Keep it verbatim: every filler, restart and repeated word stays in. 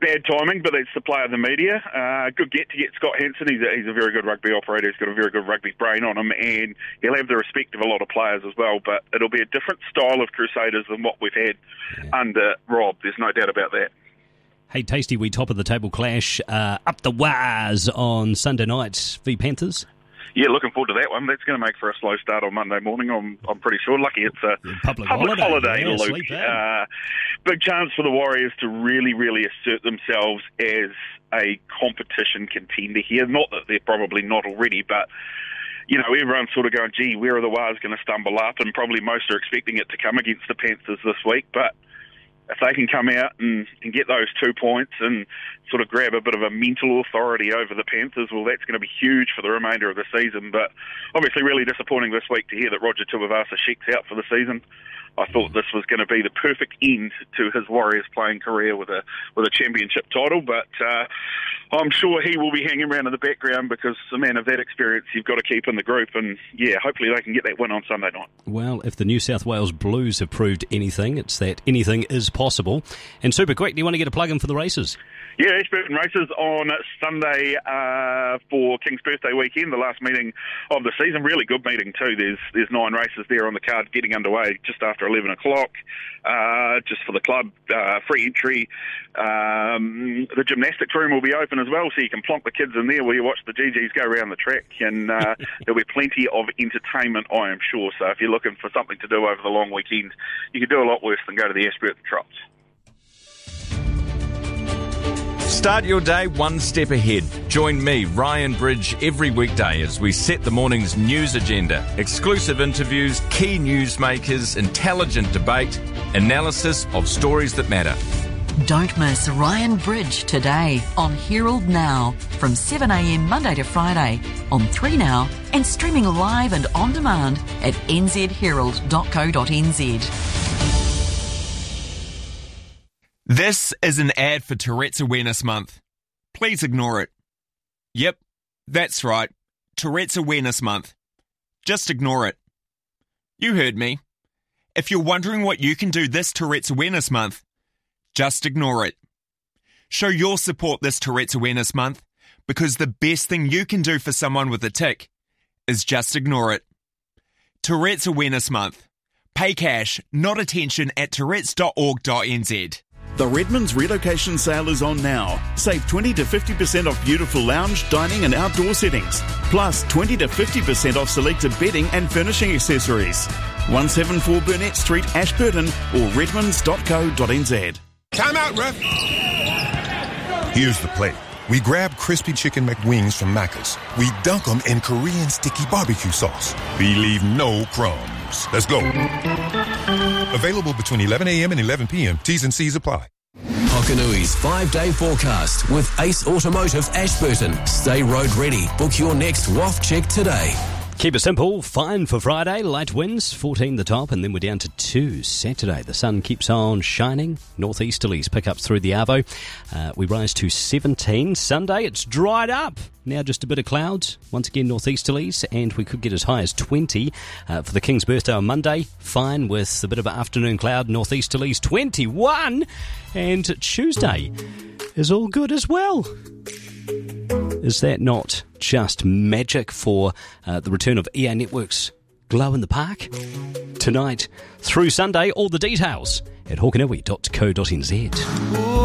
Bad timing, but that's the play of the media. Uh, good get to get Scott Hansen. He's a, he's a very good rugby operator. He's got a very good rugby brain on him, and he'll have the respect of a lot of players as well. But it'll be a different style of Crusaders than what we've had yeah. under Rob. There's no doubt about that. Hey, Tasty, we top of the table clash uh, up the wires on Sunday night v Panthers. Yeah, looking forward to that one. That's going to make for a slow start on Monday morning, I'm I'm pretty sure. Lucky it's a yeah, public, public holiday, holiday yeah, Luke. Yeah, uh, big chance for the Warriors to really, really assert themselves as a competition contender here. Not that they're probably not already, but, you know, everyone's sort of going, gee, where are the Wars going to stumble up? And probably most are expecting it to come against the Panthers this week, but if they can come out and, and get those two points and sort of grab a bit of a mental authority over the Panthers, well, that's going to be huge for the remainder of the season. But obviously really disappointing this week to hear that Roger Tuivasa checks out for the season. I thought this was going to be the perfect end to his Warriors playing career with a with a championship title, but uh, I'm sure he will be hanging around in the background because a man of that experience you've got to keep in the group, and yeah, hopefully they can get that win on Sunday night. Well, if the New South Wales Blues have proved anything, it's that anything is possible. And super quick, do you want to get a plug in for the races? Yeah, Ashburton races on Sunday uh, for King's Birthday weekend, the last meeting of the season. Really good meeting too. There's there's nine races there on the card getting underway just after eleven o'clock, uh, just for the club, uh, free entry. Um, the gymnastics room will be open as well, so you can plonk the kids in there while you watch the G Gs go around the track, and uh, there'll be plenty of entertainment, I am sure. So if you're looking for something to do over the long weekend, you can do a lot worse than go to the Ashburton Trots. Start your day one step ahead. Join me, Ryan Bridge, every weekday as we set the morning's news agenda. Exclusive interviews, key newsmakers, intelligent debate, analysis of stories that matter. Don't miss Ryan Bridge today on Herald Now from seven a m Monday to Friday on three Now and streaming live and on demand at n z herald dot co dot n z. This is an ad for Tourette's Awareness Month. Please ignore it. Yep, that's right. Tourette's Awareness Month. Just ignore it. You heard me. If you're wondering what you can do this Tourette's Awareness Month, just ignore it. Show your support this Tourette's Awareness Month because the best thing you can do for someone with a tic is just ignore it. Tourette's Awareness Month. Pay cash, not attention at tourettes dot org dot n z. The Redmond's relocation sale is on now. Save twenty to fifty percent off beautiful lounge, dining and outdoor settings. Plus twenty to fifty percent off selected bedding and furnishing accessories. one seventy-four Burnett Street, Ashburton or redmonds dot co dot n z. Time out, ref. Here's the play. We grab crispy chicken McWings from Macca's. We dunk them in Korean sticky barbecue sauce. We leave no crumbs. Let's go. Available between eleven a m and eleven p m T's and C's apply. Hokanui's five-day forecast with Ace Automotive Ashburton. Stay road ready. Book your next W A F check today. Keep it simple. Fine for Friday. Light winds, fourteen the top, and then we're down to two. Saturday, the sun keeps on shining. Northeasterlies pick up through the Arvo. Uh, we rise to seventeen. Sunday, it's dried up. Now just a bit of clouds. Once again, northeasterlies, and we could get as high as twenty uh, for the King's birthday on Monday. Fine with a bit of an afternoon cloud. Northeasterlies, twenty-one. And Tuesday is all good as well. Is that not just magic for uh, the return of E A Network's Glow in the Park? Tonight through Sunday, all the details at hawkanoe dot co dot n z.